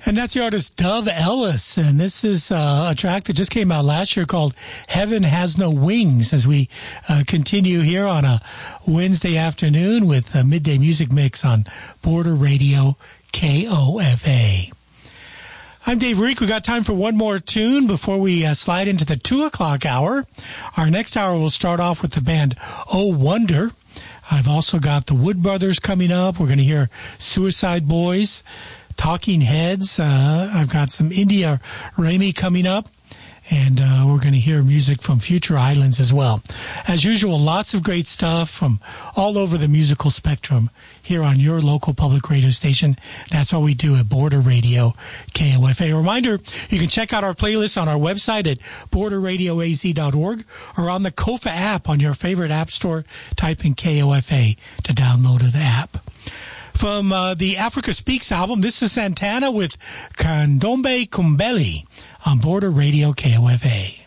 And that's the artist Dove Ellis, and this is a track that just came out last year called Heaven Has No Wings, as we continue here on a Wednesday afternoon with a Midday Music Mix on Border Radio KOFA. I'm Dave Reek. We got time for one more tune before we slide into the 2 o'clock hour. Our next hour will start off with the band Oh Wonder. I've also got the Wood Brothers coming up. We're going to hear Suicide Boys, Talking Heads. I've got some India Raymi coming up, and we're going to hear music from Future Islands as well. As usual, lots of great stuff from all over the musical spectrum here on your local public radio station. That's what we do at Border Radio KOFA. A reminder, you can check out our playlist on our website at borderradioaz.org or on the KOFA app on your favorite app store. Type in KOFA to download the app. From the Africa Speaks album, this is Santana with Candombe Kumbeli on Border Radio KOFA.